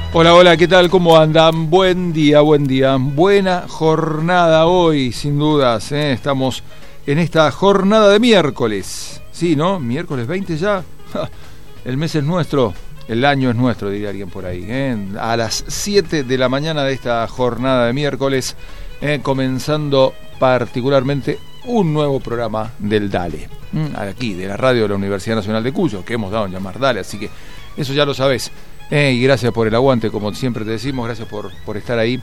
Hola, hola, ¿qué tal? ¿Cómo andan? Buen día, buena jornada hoy, sin dudas, ¿eh? Estamos en esta jornada de miércoles, sí, ¿no? Miércoles 20 ya, el mes es nuestro, el año es nuestro, diría alguien por ahí, ¿eh? A las 7 de la mañana de esta jornada de miércoles, comenzando particularmente un nuevo programa del Dale, aquí, de la radio de la Universidad Nacional de Cuyo, que hemos dado en llamar Dale, así que eso ya lo sabés. Y gracias por el aguante, como siempre te decimos, gracias por estar ahí,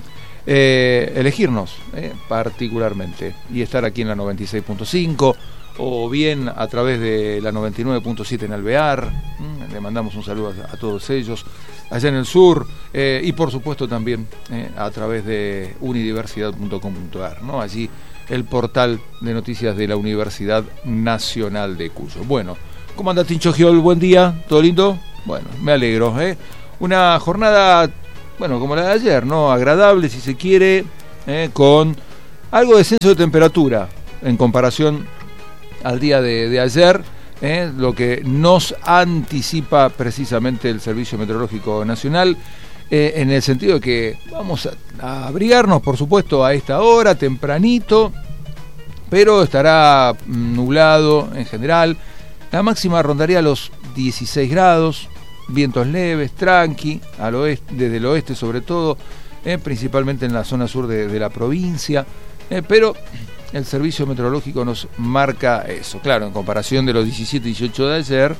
elegirnos particularmente y estar aquí en la 96.5 o bien a través de la 99.7 en Alvear. Le mandamos un saludo a todos ellos allá en el sur, y por supuesto también a través de unidiversidad.com.ar, ¿no? Allí el portal de noticias de la Universidad Nacional de Cuyo. Bueno, ¿cómo anda Tincho Giol? Buen día, ¿todo lindo? Bueno, me alegro, ¿eh? Una jornada, bueno, como la de ayer, ¿no? Agradable, si se quiere, con algo de descenso de temperatura en comparación al día de ayer, lo que nos anticipa precisamente el Servicio Meteorológico Nacional, en el sentido de que vamos a abrigarnos, por supuesto, a esta hora, tempranito, pero estará nublado en general. La máxima rondaría los 16 grados, vientos leves, tranqui, al oeste, desde el oeste sobre todo, principalmente en la zona sur de la provincia, pero el servicio meteorológico nos marca eso. Claro, en comparación de los 17 y 18 de ayer,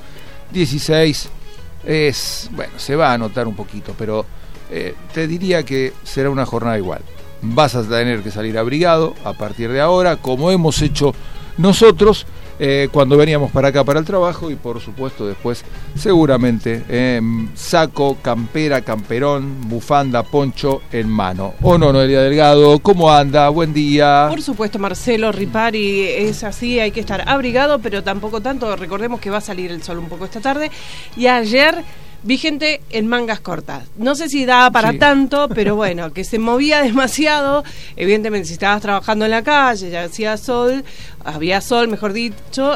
16 es, bueno, se va a notar un poquito, pero te diría que será una jornada igual. Vas a tener que salir abrigado a partir de ahora, como hemos hecho nosotros cuando veníamos para acá para el trabajo, y por supuesto después seguramente saco, campera, camperón, bufanda, poncho en mano. ¿O no, Noelia Delgado? ¿Cómo anda? Buen día. Por supuesto, Marcelo Ripari, es así, hay que estar abrigado, pero tampoco tanto. Recordemos que va a salir el sol un poco esta tarde, y ayer vi gente en mangas cortas. No sé si daba para tanto, pero bueno, que se movía demasiado. Evidentemente, si estabas trabajando en la calle, ya hacía sol, había sol, mejor dicho,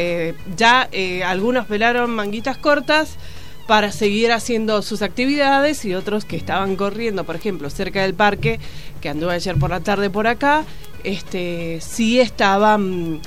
ya algunos pelaron manguitas cortas para seguir haciendo sus actividades, y otros que estaban corriendo, por ejemplo, cerca del parque, que anduve ayer por la tarde por acá, sí estaban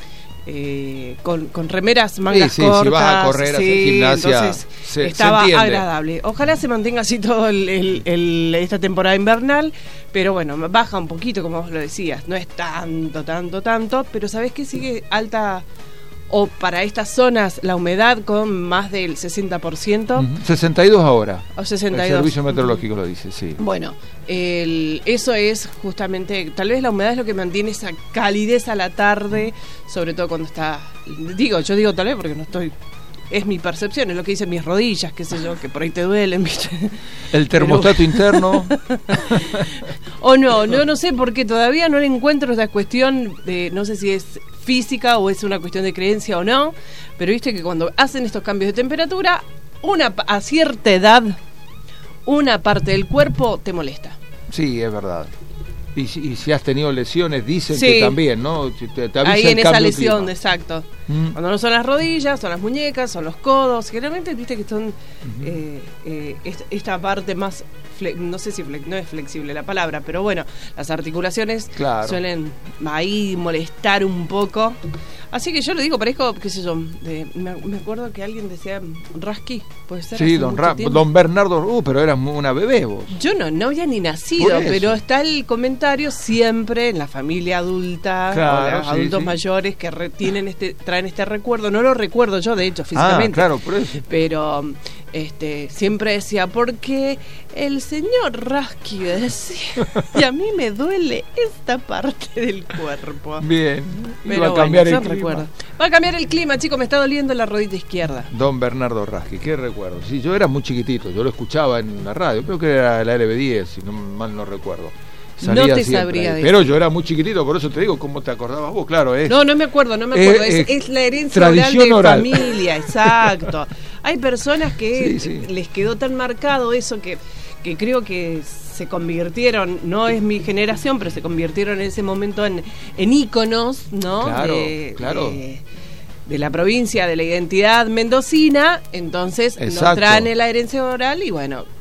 con remeras mangas cortas. Si vas a correr, hacer gimnasia, entonces estaba agradable. Ojalá se mantenga así todo esta temporada invernal, pero bueno, baja un poquito, como vos lo decías, no es tanto, pero ¿sabés qué? Sigue alta, o para estas zonas, la humedad con más del 60%. 62 ahora. O 62. El servicio meteorológico lo dice, sí. Bueno, eso es justamente, tal vez la humedad es lo que mantiene esa calidez a la tarde, sobre todo cuando está, yo digo tal vez porque no estoy, es mi percepción, es lo que dicen mis rodillas, qué sé yo, que por ahí te duelen, ¿viste? El termostato interno. O no sé, porque todavía no le encuentro esa cuestión de, no sé si es física o es una cuestión de creencia o no, pero viste que cuando hacen estos cambios de temperatura, a cierta edad, una parte del cuerpo te molesta. Sí, es verdad. Y si has tenido lesiones, dicen que también, ¿no? Te avisa ahí en el esa lesión, clima. Exacto. Cuando no son las rodillas, son las muñecas, son los codos. Generalmente, viste que son esta parte más, no sé si no es flexible la palabra, pero bueno, las articulaciones suelen ahí molestar un poco. Así que yo lo digo, parezco, qué sé yo, me acuerdo que alguien decía Rasky, puede ser. Sí, don Bernardo, pero eras una bebé vos. Yo no había ni nacido, pero está el comentario siempre en la familia adulta, o los adultos mayores que traen este recuerdo. No lo recuerdo yo, de hecho, físicamente. Claro, por eso. Pero siempre decía, porque el señor Rasky decía, y a mí me duele esta parte del cuerpo. Bien, pero va a cambiar el clima. Va a cambiar el clima, chicos, me está doliendo la rodilla izquierda. Don Bernardo Rasky, qué recuerdo. Sí, yo era muy chiquitito, yo lo escuchaba en la radio, creo que era la LB10, si no mal no recuerdo. Salía no te sabría decir. Pero yo era muy chiquitito, por eso te digo, ¿cómo te acordabas vos? Claro, No me acuerdo. Es la herencia oral de familia, exacto. Hay personas que les quedó tan marcado eso que creo que se convirtieron, no es mi generación, pero se convirtieron en ese momento en íconos, ¿no? Claro. De la provincia, de la identidad mendocina, entonces nos traen la herencia oral y bueno,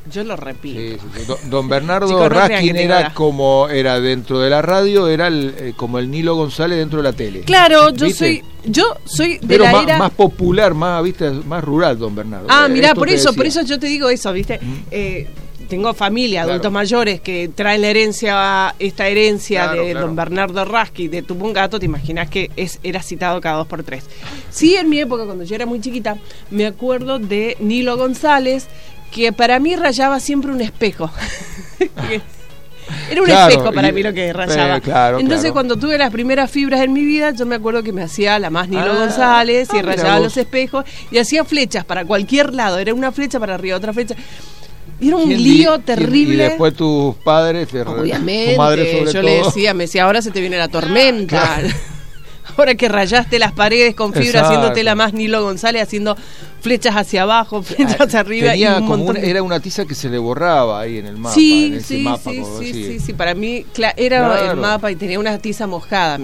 Yo lo repito. Sí, sí, sí. Don Bernardo Chicos, no Raskin crean que era dentro de la radio, era como el Nilo González dentro de la tele. Claro, ¿Viste? yo soy de pero la era más popular, más rural, Don Bernardo. mirá, Esto por te eso decía. yo te digo eso, ¿viste? Tengo familia, adultos mayores que traen esta herencia Claro, de claro. Don Bernardo Raskin, de Tupungato, te imaginas que era citado cada 2x3. Sí, en mi época, cuando yo era muy chiquita, me acuerdo de Nilo González, que para mí rayaba siempre un espejo. Era un espejo para mí lo que rayaba. Entonces, cuando tuve las primeras fibras en mi vida, yo me acuerdo que me hacía la más Nilo González y rayaba los espejos y hacía flechas para cualquier lado. Era una flecha para arriba, otra flecha. Y era un lío terrible. Y después tus padres, obviamente, tu madre sobre yo todo. me decía, ahora se te viene la tormenta. Claro. Ahora que rayaste las paredes con fibra, haciéndote la más Nilo González, haciendo flechas hacia abajo, flechas hacia arriba. Tenía y un montón era una tiza que se le borraba ahí en el mapa. Sí, en ese sí, mapa, sí, para mí era el mapa y tenía una tiza mojada.